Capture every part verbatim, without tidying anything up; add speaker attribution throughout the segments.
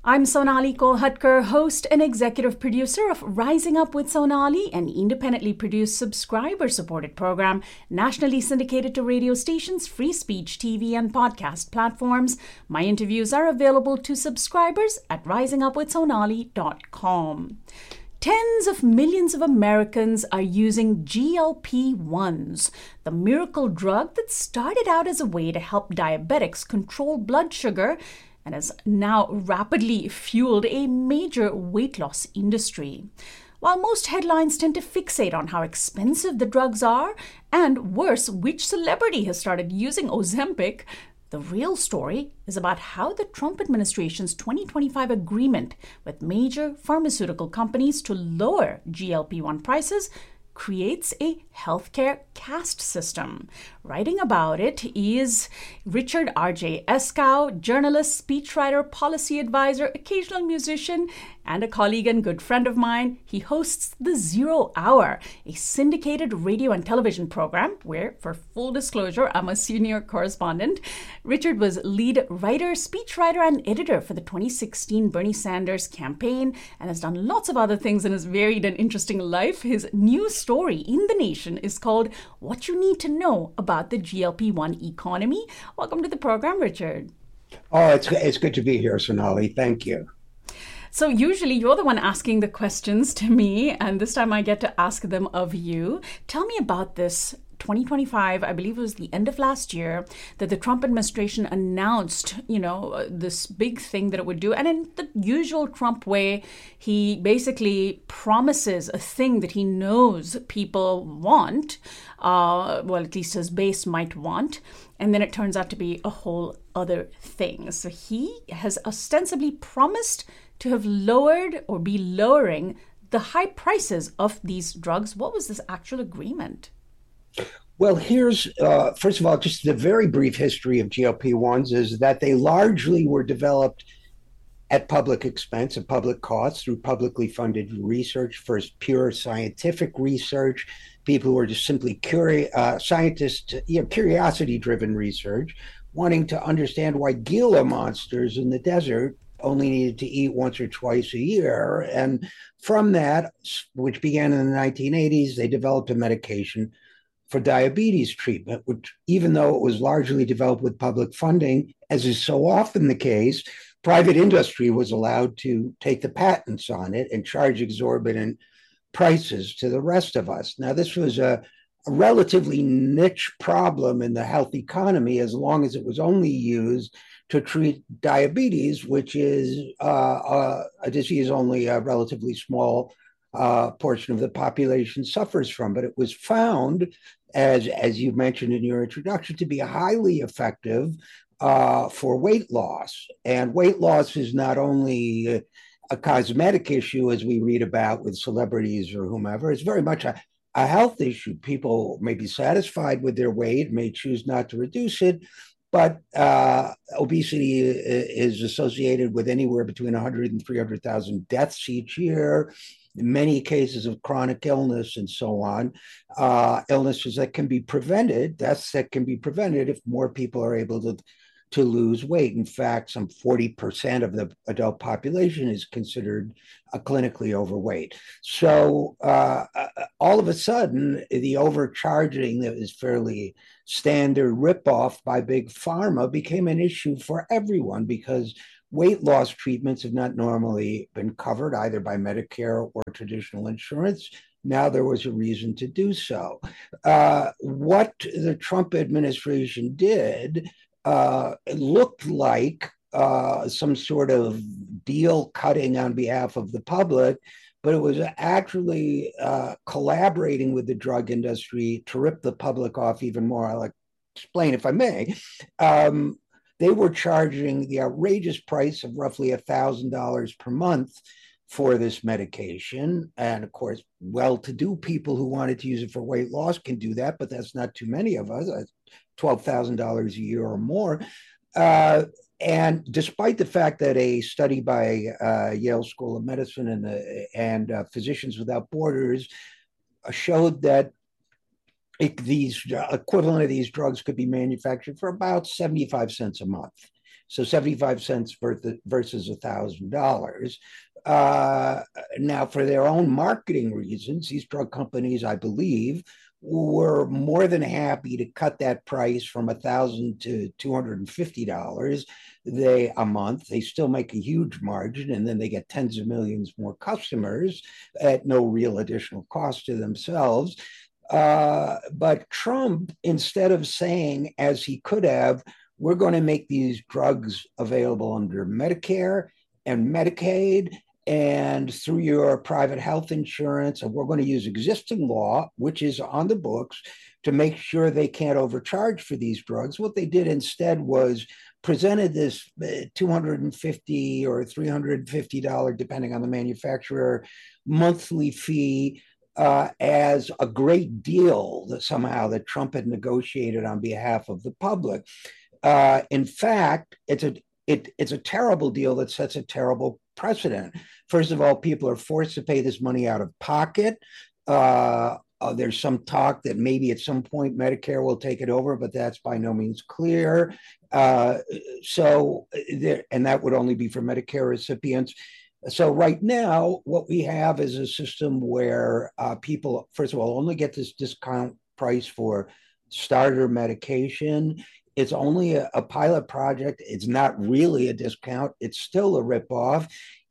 Speaker 1: I'm Sonali Kolhatkar, host and executive producer of Rising Up with Sonali, an independently produced subscriber-supported program nationally syndicated to radio stations, free speech T V, and podcast platforms. My interviews are available to subscribers at rising up with sonali dot com. Tens of millions of Americans are using G L P ones, the miracle drug that started out as a way to help diabetics control blood sugar and has now rapidly fueled a major weight loss industry. While most headlines tend to fixate on how expensive the drugs are, and worse, which celebrity has started using Ozempic, the real story is about how the Trump administration's twenty twenty-five agreement with major pharmaceutical companies to lower G L P one prices creates a healthcare caste system. Writing about it is Richard R J Eskow, journalist, speechwriter, policy advisor, occasional musician, and a colleague and good friend of mine. He hosts The Zero Hour, a syndicated radio and television program where, for full disclosure, I'm a senior correspondent. Richard was lead writer, speechwriter, and editor for the twenty sixteen Bernie Sanders campaign and has done lots of other things in his varied and interesting life. His new story in The Nation is called What You Need to Know About the G L P one Economy. Welcome to the program, Richard.
Speaker 2: Oh, it's, it's good to be here, Sonali. Thank you.
Speaker 1: So usually you're the one asking the questions to me, and this time I get to ask them of you. Tell me about this twenty twenty-five, I believe it was the end of last year, that the Trump administration announced, you know, this big thing that it would do. And in the usual Trump way, he basically promises a thing that he knows people want, uh, well, at least his base might want. And then it turns out to be a whole other thing. So he has ostensibly promised to have lowered or be lowering the high prices of these drugs. What was this actual agreement?
Speaker 2: Well, here's, uh, first of all, just the very brief history of G L P ones is that they largely were developed at public expense, at public costs, through publicly funded research, first pure scientific research, people who were just simply curi- uh, scientists, you know, curiosity-driven research, wanting to understand why Gila monsters in the desert only needed to eat once or twice a year. And from that, which began in the nineteen eighties, they developed a medication for diabetes treatment, which, even though it was largely developed with public funding, as is so often the case, private industry was allowed to take the patents on it and charge exorbitant prices to the rest of us. Now, this was a, a relatively niche problem in the health economy as long as it was only used to treat diabetes, which is uh, uh, a disease only a relatively small uh, portion of the population suffers from. But it was found, as, as you mentioned in your introduction, to be highly effective uh, for weight loss. And weight loss is not only a cosmetic issue, as we read about with celebrities or whomever, it's very much a, a health issue. People may be satisfied with their weight, may choose not to reduce it, but uh, obesity is associated with anywhere between one hundred and three hundred thousand deaths each year, many cases of chronic illness and so on, uh, illnesses that can be prevented, deaths that can be prevented if more people are able to, to lose weight. In fact, some forty percent of the adult population is considered uh, clinically overweight. So uh, all of a sudden, the overcharging that is fairly standard ripoff by big pharma became an issue for everyone because weight loss treatments have not normally been covered either by Medicare or traditional insurance. Now there was a reason to do so. Uh, what the Trump administration did uh, looked like uh, some sort of deal cutting on behalf of the public, but it was actually uh, collaborating with the drug industry to rip the public off even more. I'll explain, if I may. Um, they were charging the outrageous price of roughly one thousand dollars per month for this medication. And of course, well-to-do people who wanted to use it for weight loss can do that, but that's not too many of us, twelve thousand dollars a year or more. Uh, and despite the fact that a study by uh, Yale School of Medicine and, the, and uh, Physicians Without Borders showed that it, these uh, equivalent of these drugs could be manufactured for about seventy-five cents a month. So seventy-five cents versus one thousand dollars. Uh, now, for their own marketing reasons, these drug companies, I believe, were more than happy to cut that price from one thousand dollars to two hundred fifty dollars they a month. They still make a huge margin, and then they get tens of millions more customers at no real additional cost to themselves. Uh, but Trump, instead of saying, as he could have, we're going to make these drugs available under Medicare and Medicaid and through your private health insurance, and we're going to use existing law, which is on the books, to make sure they can't overcharge for these drugs. What they did instead was presented this two hundred fifty dollars or three hundred fifty dollars, depending on the manufacturer, monthly fee uh, as a great deal that somehow that Trump had negotiated on behalf of the public. Uh, in fact, it's a it, it's a terrible deal that sets a terrible precedent. First of all, people are forced to pay this money out of pocket. Uh, uh, there's some talk that maybe at some point Medicare will take it over, but that's by no means clear. Uh, so, there, and that would only be for Medicare recipients. So right now, what we have is a system where uh, people, first of all, only get this discount price for starter medication. It's only a, a pilot project. It's not really a discount. It's still a ripoff.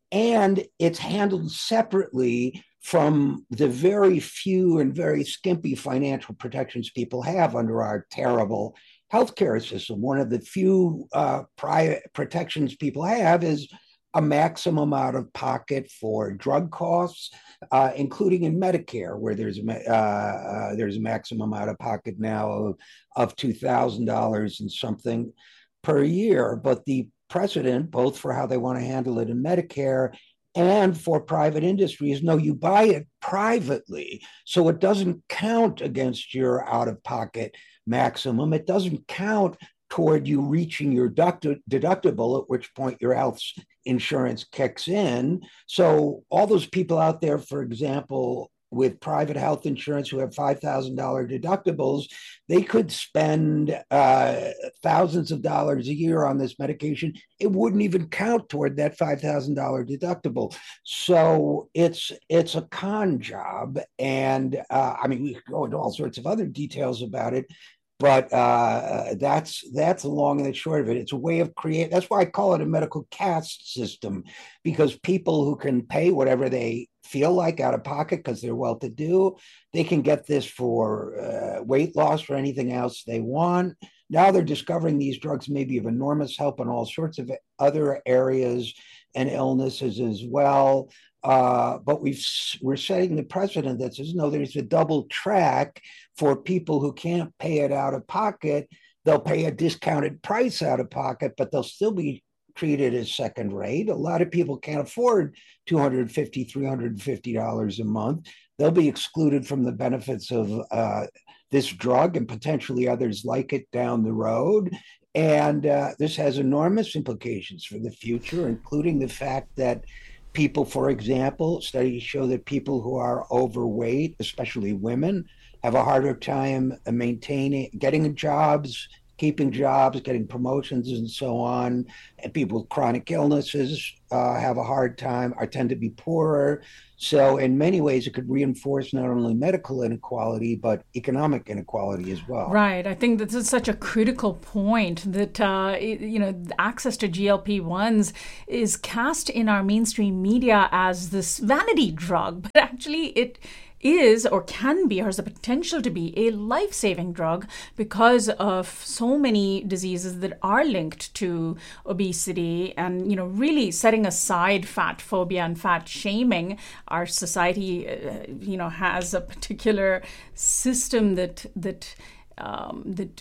Speaker 2: And it's handled separately from the very few and very skimpy financial protections people have under our terrible healthcare system. One of the few uh, prior protections people have is a maximum out of pocket for drug costs, uh, including in Medicare, where there's a, uh, uh, there's a maximum out of pocket now of, of two thousand dollars and something per year. But the precedent, both for how they want to handle it in Medicare and for private industries, no, you buy it privately. So it doesn't count against your out of pocket maximum. It doesn't count toward you reaching your deductible, at which point your health insurance kicks in. So all those people out there, for example, with private health insurance who have five thousand dollars deductibles, they could spend uh, thousands of dollars a year on this medication. It wouldn't even count toward that five thousand dollars deductible. So it's it's a con job. And uh, I mean, we could go into all sorts of other details about it, but uh, that's that's the long and the short of it. It's a way of creating. That's why I call it a medical caste system, because people who can pay whatever they feel like out of pocket because they're well-to-do, they can get this for uh, weight loss or anything else they want. Now they're discovering these drugs may be of enormous help in all sorts of other areas and illnesses as well. Uh, but we've, we're setting the precedent that says, no, there's a double track for people who can't pay it out of pocket. They'll pay a discounted price out of pocket, but they'll still be treated as second rate. A lot of people can't afford two hundred fifty dollars, three hundred fifty dollars a month. They'll be excluded from the benefits of uh, this drug and potentially others like it down the road. And uh, this has enormous implications for the future, including the fact that people, for example, studies show that people who are overweight, especially women, have a harder time maintaining, getting jobs, keeping jobs, getting promotions, and so on. And people with chronic illnesses uh, have a hard time, or tend to be poorer. So in many ways, it could reinforce not only medical inequality, but economic inequality as well.
Speaker 1: Right. I think this is such a critical point that, uh, you know, access to G L P ones is cast in our mainstream media as this vanity drug, but actually it is or can be or has the potential to be a life-saving drug because of so many diseases that are linked to obesity. And, you know, really setting aside fat phobia and fat shaming, our society, uh, you know, has a particular system that that um, that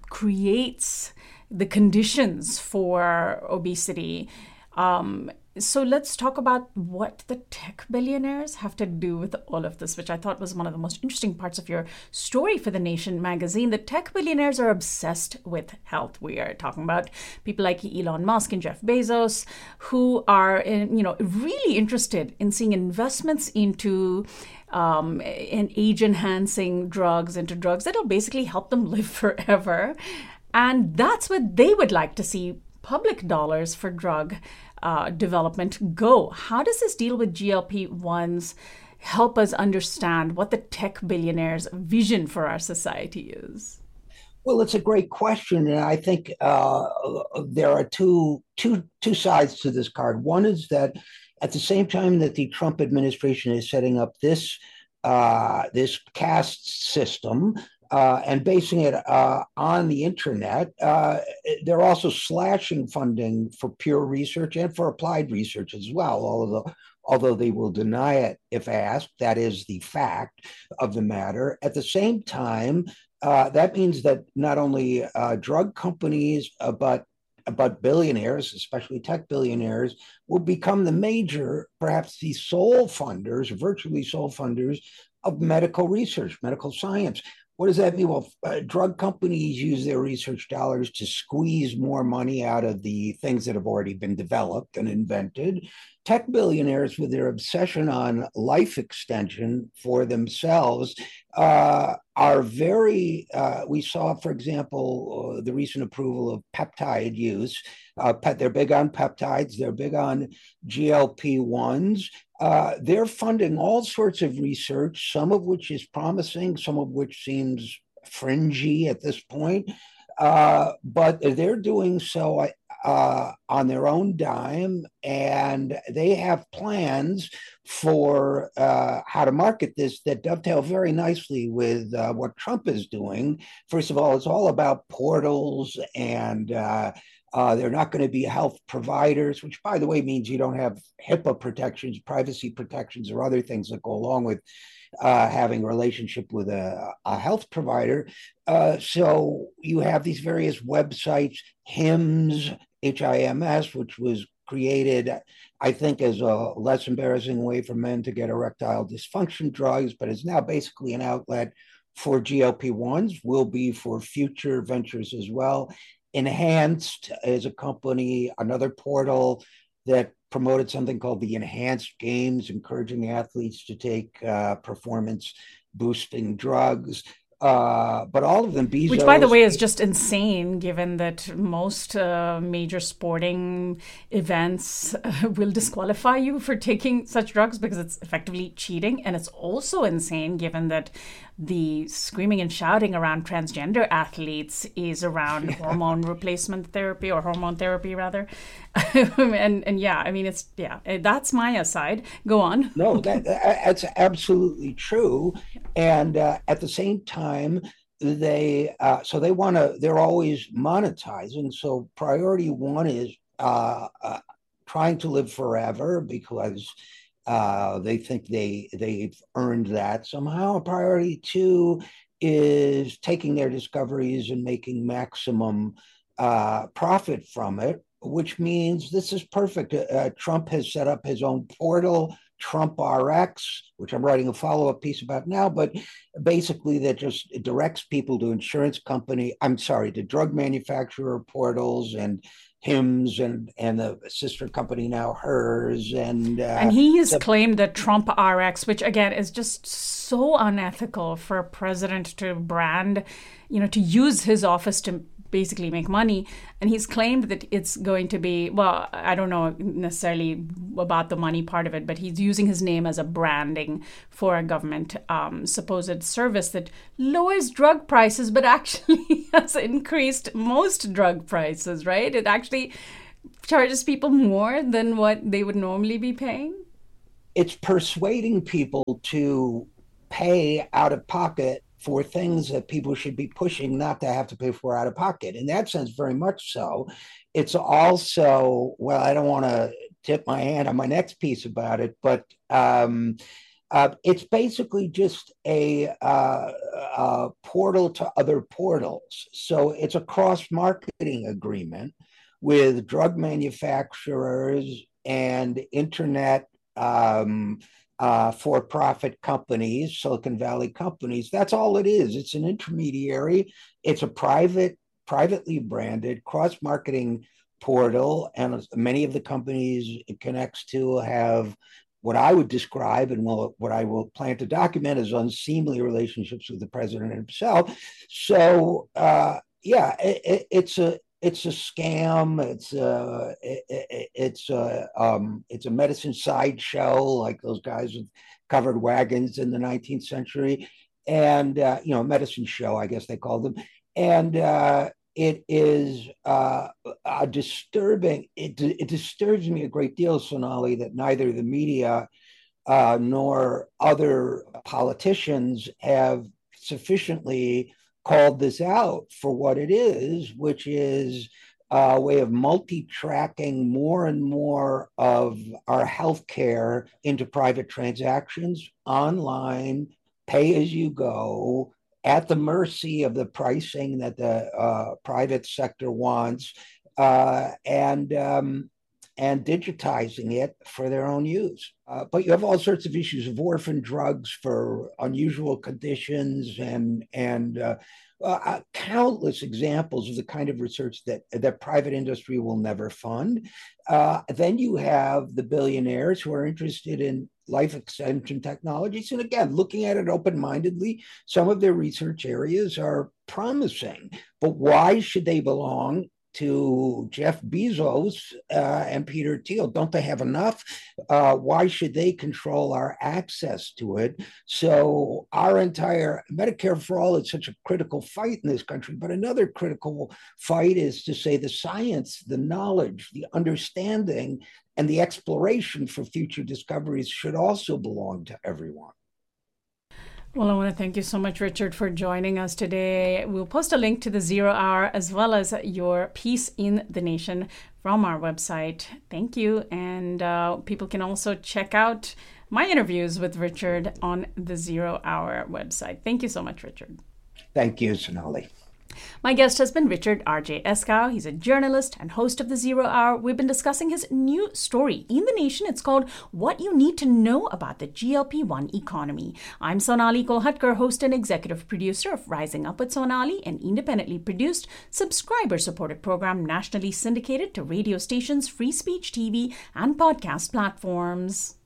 Speaker 1: creates the conditions for obesity. Um, So let's talk about what the tech billionaires have to do with all of this, which I thought was one of the most interesting parts of your story for The Nation magazine. The tech billionaires are obsessed with health. We are talking about people like Elon Musk and Jeff Bezos, who are, in, you know, really interested in seeing investments into um, and age-enhancing drugs, into drugs that'll basically help them live forever. And that's what they would like to see public dollars for drug uh, development go. How does this deal with G L P ones help us understand what the tech billionaires' vision for our society is?
Speaker 2: Well, it's a great question, and I think uh, there are two, two, two sides to this card. One is that at the same time that the Trump administration is setting up this uh, this caste system uh, and basing it uh, on the internet, uh, they're also slashing funding for pure research and for applied research as well. Although although they will deny it if asked, that is the fact of the matter. At the same time, Uh, that means that not only uh, drug companies, uh, but but billionaires, especially tech billionaires, will become the major, perhaps the sole funders, virtually sole funders of medical research, medical science. What does that mean? Well, uh, drug companies use their research dollars to squeeze more money out of the things that have already been developed and invented. Tech billionaires, with their obsession on life extension for themselves, uh, are very, uh, we saw, for example, uh, the recent approval of peptide use. Uh, pet, they're big on peptides. They're big on G L P ones. Uh, they're funding all sorts of research, some of which is promising, some of which seems fringy at this point. Uh, but they're doing so uh, on their own dime, and they have plans for uh, how to market this that dovetail very nicely with uh, what Trump is doing. First of all, it's all about portals, and uh, uh, they're not going to be health providers, which, by the way, means you don't have HIPAA protections, privacy protections, or other things that go along with uh, having a relationship with a, a health provider. Uh, so you have these various websites, HIMSS, H I M S, which was created, I think, as a less embarrassing way for men to get erectile dysfunction drugs, but is now basically an outlet for G L P ones, will be for future ventures as well. Enhanced is a company, another portal that promoted something called the Enhanced Games, encouraging athletes to take uh, performance boosting drugs. Uh, but all of them, Bezos,
Speaker 1: which, by the way, is just insane, given that most uh, major sporting events uh, will disqualify you for taking such drugs because it's effectively cheating. And it's also insane, given that the screaming and shouting around transgender athletes is around hormone replacement therapy, or hormone therapy, rather. and and yeah, I mean, it's yeah, that's my aside. Go on.
Speaker 2: No, that, that's absolutely true. And uh, at the same time, they uh, so they want to. They're always monetizing. So priority one is uh, uh, trying to live forever because uh, they think they they've earned that somehow. Priority two is taking their discoveries and making maximum uh, profit from it, which means this is perfect. Uh, Trump has set up his own portal, Trump R X, which I'm writing a follow-up piece about now, but basically that just directs people to insurance company, I'm sorry, to drug manufacturer portals and HIMSS and, and the sister company now, hers. And uh,
Speaker 1: and he has so, claimed that Trump R X, which again is just so unethical for a president to brand, you know, to use his office to basically make money. And he's claimed that it's going to be, well, I don't know necessarily about the money part of it, but he's using his name as a branding for a government um, supposed service that lowers drug prices, but actually has increased most drug prices, right? It actually charges people more than what they would normally be paying.
Speaker 2: It's persuading people to pay out of pocket for things that people should be pushing not to have to pay for out of pocket. In that sense, very much so. It's also, well, I don't want to tip my hand on my next piece about it, but um, uh, it's basically just a, uh, a portal to other portals. So it's a cross-marketing agreement with drug manufacturers and internet um, Uh, for-profit companies, Silicon Valley companies. That's all it is. It's an intermediary. It's a private, privately branded cross-marketing portal, and many of the companies it connects to have what I would describe, and will, what I will plan to document, as unseemly relationships with the president himself. So, uh, yeah, it, it's a it's a scam. It's a it, it's a um, it's a medicine sideshow, like those guys with covered wagons in the nineteenth century, and uh, you know, medicine show, I guess they called them, and uh, it is uh, a disturbing. It it disturbs me a great deal, Sonali, that neither the media uh, nor other politicians have sufficiently called this out for what it is, which is a way of multi-tracking more and more of our healthcare into private transactions, online, pay as you go, at the mercy of the pricing that the uh, private sector wants, uh, and um, and digitizing it for their own use. Uh, but you have all sorts of issues of orphan drugs for unusual conditions, and and uh, uh, countless examples of the kind of research that that private industry will never fund. Uh, then you have the billionaires who are interested in life extension technologies, and again, looking at it open-mindedly, some of their research areas are promising. But why should they belong to Jeff Bezos uh, and Peter Thiel? Don't they have enough? Uh, why should they control our access to it? So our entire Medicare for All is such a critical fight in this country. But another critical fight is to say the science, the knowledge, the understanding, and the exploration for future discoveries should also belong to everyone.
Speaker 1: Well, I want to thank you so much, Richard, for joining us today. We'll post a link to the Zero Hour as well as your piece in The Nation from our website. Thank you. And uh, people can also check out my interviews with Richard on the Zero Hour website. Thank you so much, Richard.
Speaker 2: Thank you, Sonali.
Speaker 1: My guest has been Richard R J Eskow. He's a journalist and host of the Zero Hour. We've been discussing his new story in The Nation. It's called What You Need to Know About the G L P one Economy. I'm Sonali Kolhatkar, host and executive producer of Rising Up with Sonali, an independently produced, subscriber-supported program nationally syndicated to radio stations, free speech T V, and podcast platforms.